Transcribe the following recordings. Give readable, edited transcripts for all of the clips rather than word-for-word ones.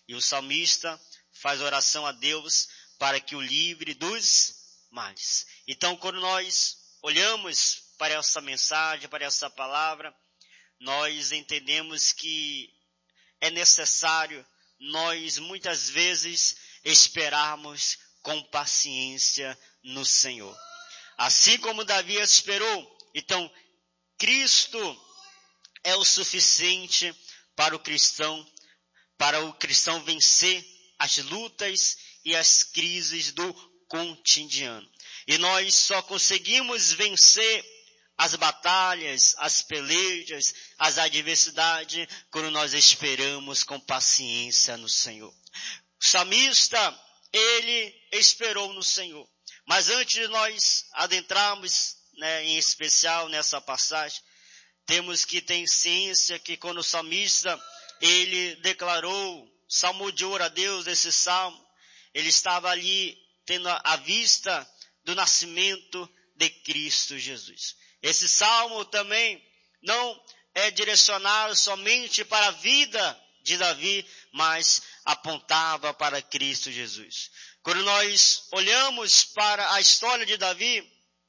E o salmista faz oração a Deus para que o livre dos males. Então, quando nós olhamos para essa mensagem, para essa palavra, nós entendemos que é necessário nós muitas vezes esperarmos com paciência no Senhor. Assim como Davi esperou, então Cristo é o suficiente para o cristão vencer as lutas e as crises do cotidiano. E nós só conseguimos vencer as batalhas, as pelejas, as adversidades, quando nós esperamos com paciência no Senhor. O salmista, ele esperou no Senhor. Mas antes de nós adentrarmos, em especial nessa passagem, temos que ter ciência que quando o salmista, ele declarou, salmodiou a Deus esse salmo, ele estava ali tendo a vista do nascimento de Cristo Jesus. Esse salmo também não é direcionado somente para a vida de Davi, mas apontava para Cristo Jesus. Quando nós olhamos para a história de Davi,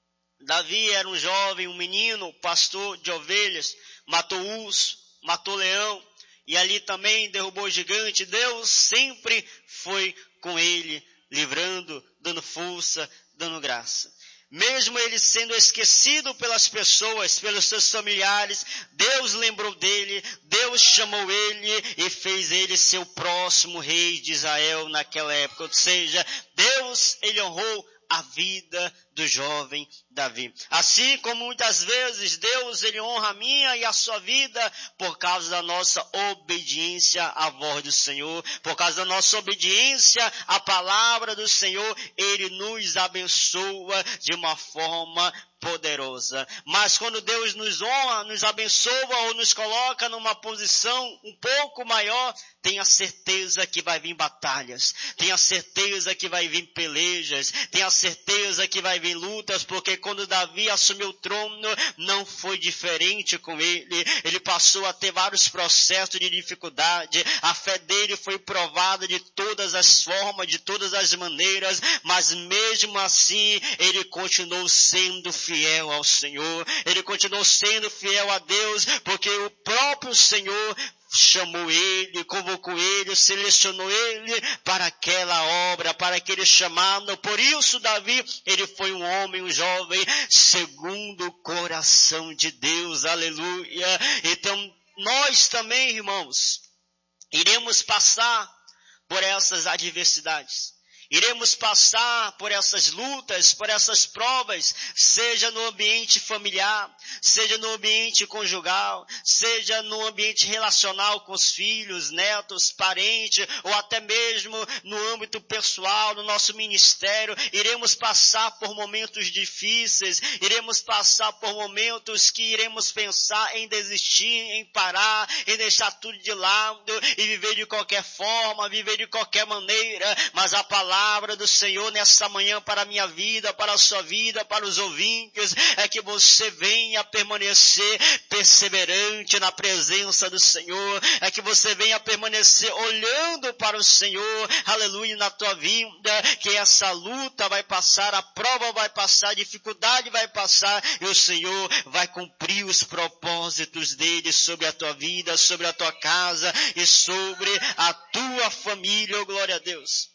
Davi era um jovem, um menino, pastor de ovelhas, matou urso, matou leão, e ali também derrubou o gigante. Deus sempre foi com ele, livrando, dando força, dando graça. Mesmo ele sendo esquecido pelas pessoas, pelos seus familiares, Deus lembrou dele, Deus chamou ele e fez ele ser o próximo rei de Israel naquela época. Ou seja, Deus, ele honrou a vida do jovem Davi. Assim como muitas vezes Deus, ele honra a minha e a sua vida por causa da nossa obediência à voz do Senhor, por causa da nossa obediência à palavra do Senhor, ele nos abençoa de uma forma poderosa. Mas quando Deus nos honra, nos abençoa ou nos coloca numa posição um pouco maior, tenha certeza que vai vir batalhas, tenha certeza que vai vir pelejas, tenha certeza que vai vir lutas, porque quando Davi assumiu o trono, não foi diferente com ele. Ele passou a ter vários processos de dificuldade, a fé dele foi provada de todas as formas, de todas as maneiras, mas mesmo assim, ele continuou sendo fiel ao Senhor, ele continuou sendo fiel a Deus, porque o próprio Senhor chamou ele, convocou ele, selecionou ele para aquela obra, para aquele chamado. Por isso Davi, ele foi um homem, um jovem, segundo o coração de Deus, aleluia. Então, nós também, irmãos, iremos passar por essas adversidades. Iremos passar por essas lutas, por essas provas, seja no ambiente familiar, seja no ambiente conjugal, seja no ambiente relacional com os filhos, netos, parentes, ou até mesmo no âmbito pessoal, no nosso ministério. Iremos passar por momentos difíceis, iremos passar por momentos que iremos pensar em desistir, em parar, em deixar tudo de lado e viver de qualquer forma, viver de qualquer maneira, mas a palavra do Senhor nessa manhã para a minha vida, para a sua vida, para os ouvintes, é que você venha permanecer perseverante na presença do Senhor, é que você venha permanecer olhando para o Senhor, aleluia, na tua vida, que essa luta vai passar, a prova vai passar, a dificuldade vai passar, e o Senhor vai cumprir os propósitos dele sobre a tua vida, sobre a tua casa e sobre a tua família, oh, glória a Deus.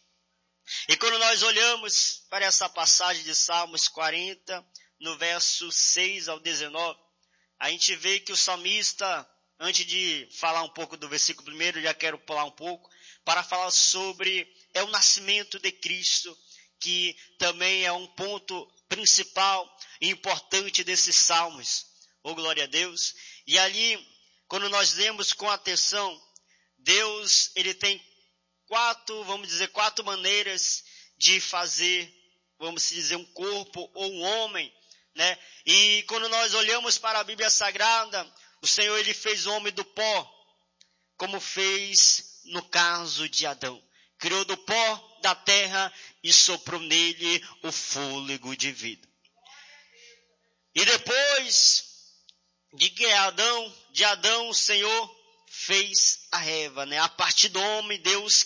E quando nós olhamos para essa passagem de Salmos 40, no verso 6 ao 19, a gente vê que o salmista, antes de falar um pouco do versículo primeiro, já quero pular um pouco, para falar sobre o nascimento de Cristo, que também é um ponto principal e importante desses salmos. Oh, glória a Deus. E ali, quando nós lemos com atenção, Deus, ele tem quatro maneiras de fazer, vamos dizer, um corpo ou um homem, né? E quando nós olhamos para a Bíblia Sagrada, o Senhor, ele fez o homem do pó, como fez no caso de Adão. Criou do pó da terra e soprou nele o fôlego de vida. E depois de Adão, o Senhor fez a Eva, né? A partir do homem, Deus